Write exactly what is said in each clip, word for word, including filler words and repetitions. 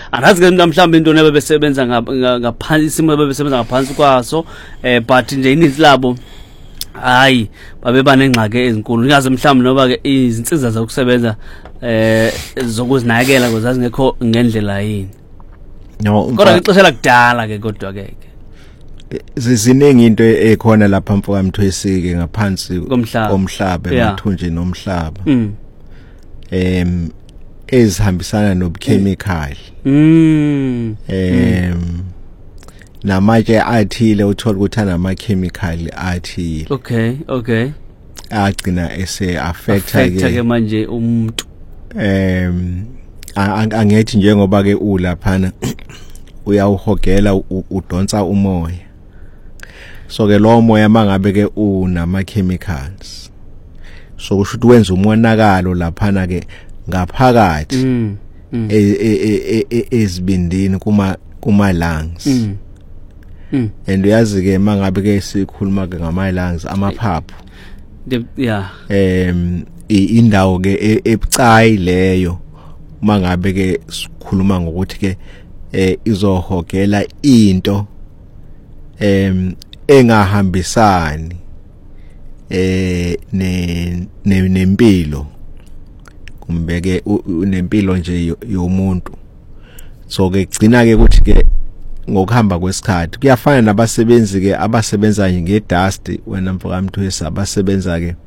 Angazi ke mhlawumbe into nebe besebenza ngaphansi isimo besebenza ngaphansi kwaso eh but nje ininzi labo hayi babe banengxaki ezinkulu ngaze mhlawumbe noba ke izinsiza zokusebenza eh zokuzinakela ngozazi ngekho ngendlela yini. No, kodwa ixesha lakudala ke kodwa ke ziziningi into ekhona lapha mfoka Mthwesike ngaphansi komhlaba komhlaba emathunjini nomhlaba. Mm. Em ezihambisana nobuchemical. Mm. Em namatshe athile uthola ukuthi anama chemical athile. Okay, okay. Agcina ese affect ke manje umuntu. Em angethi njengoba ke ulaphana uyawuhogela udonsa umoya. So ke lo moya mangabe ke unama chemicals. So kusho ukuthi wenza umonakalo laphana ke ngaphakathi mm. mm. ezibindini kuma kuma lungs. Mm. Mm. And uyazi ke mangabe ke sikhuluma ke ngama lungs amaphaphu. Yeah. Em indawo ke ebucayi leyo mangabe ke sikhuluma ngokuthi ke eh izohogela into em engahambisani eh ne nempilo kumbe ke nempilo nje yomuntu. So ke gcina ke ukuthi ke ngokuhamba kwesikhathi kuyafana nabasebenzi ke abasebenza nge dust wena mfoka Mthwesi abasebenza ke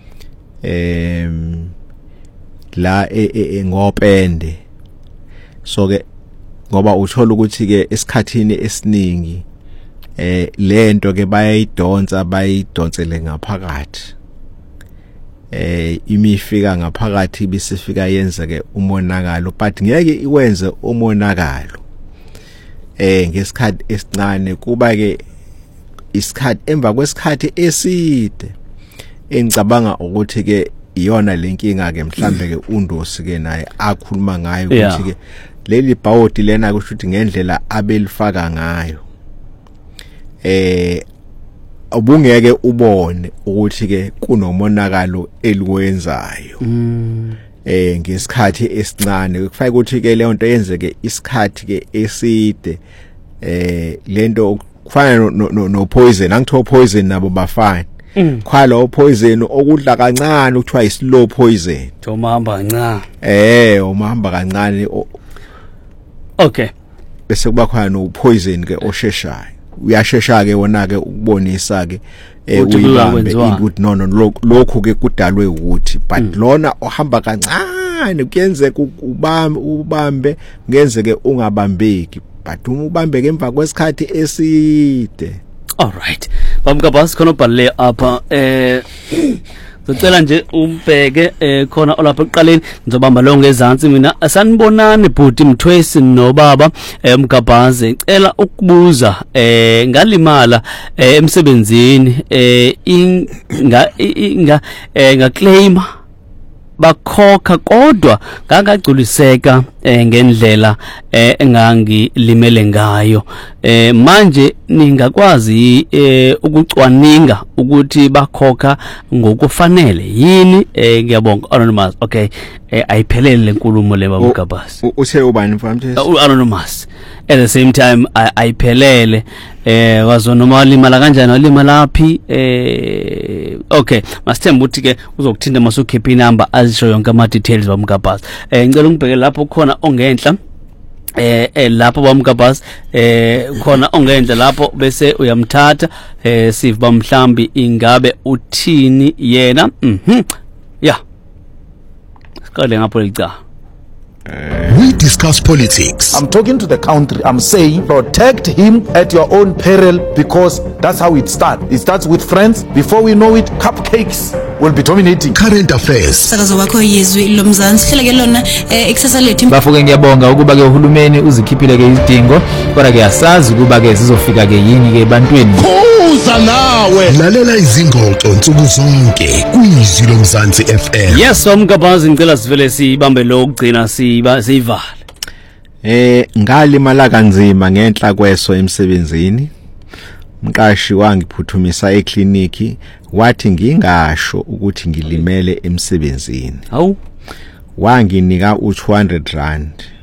em la engopende. So ke ngoba uthola ukuthi ke esikhathini esiningi eh lento ke bayayidonsa bayidonsele ngaphakathi eh imifika ngaphakathi bisifika yenza ke umonakalo but ngeke iwenze umonakalo eh ngesikhathi esincane kuba ke isikhathi emva kwesikhathi eside engicabanga ukuthi ke iyona lenkinga ke mhlambe ke undosi ke naye akhuluma ngayo ukuthi ke leli bawodi lena kusho ukuthi ngendlela abelifaka ngayo eh ubungeke ubone ukuthi ke kunomonakalo eliwenzayo mm. eh ngesikhathi esincane kufaka ukuthi ke le nto yenzeke isikhathi ke eside eh lento kufana no no poison angithiwa poison nabo bafana mm. khwalo poison okudla kancane ukuthiwa islow poison tomahamba kancane eh umahamba kancane. Okay bese kuba khona no poison ke osheshayo uyashesha ke wona ke ukubonisa ke uyibambe ukuthi no no lokho ke kudalwe ukuthi but mm. lona ohamba kancane kuyenzeka ubambe ubambe ngenzeke ungabambeki but uma ubambeke emva kwesikhathi eside. All right bamka bas khona ubhalele apha eh ngicela nje umbheke eh khona olapha eqaleni ngizobamba lo ngezantsi mina asanibonani bhuti Mthwesi nobaba eMgabhaze ngicela ukubuza eh ngalimala emsebenzini eh inga inga ngaclaim bakhokha kodwa ngangagculiseka ngendlela engangilimele ngayo eh manje ningakwazi ukucwaninga ukuthi bakhokha ngokufanele yini eh ngiyabonga Anonymous. Okay ayiphelele lenkulumo le baMgabhazi uthe ubani mfamthi Anonymous at the same time ayiphelele eh wazonoma limala kanjani walimala laphi eh okay masithemba ukuthi ke uzokuthinta masukhipha inamba azisho yonke ama details baMgabhazi. Eh ngicela ungibheke lapho khona ongenhla eh eh lapho baMgabhazi eh khona ongenhla lapho bese uyamthatha eh siva mhlambi ingabe uthini yena mhm yeah siqale ngapho licala. We discuss politics. I'm talking to the country. I'm saying protect him at your own peril because that's how it starts. It starts with friends. Before we know it, cupcakes will be dominating. Current affairs. Sakazo wakho yezwi lomzansi khileke lona eksasa lethu. Bafuke ngiyabonga ukuba ke uhulumeni uzikhiphile ke izidingo kodwa ke yasazi ukuba ke zizofika ke yini ke ebantwini. Kuza nawe lalela izingxoxo nsuku zonke kwizwi lomzansi F M. Yes baMgabhazi ngicela sivele sibambe lo ukugcina si sivala. Eh ngalimala kanzima ngenhla kweso emsebenzini. Umqashi wangiphuthumisa ekliniki wathi ngingasho ukuthi ngilimele emsebenzini. Hawu wanginika u two hundred rand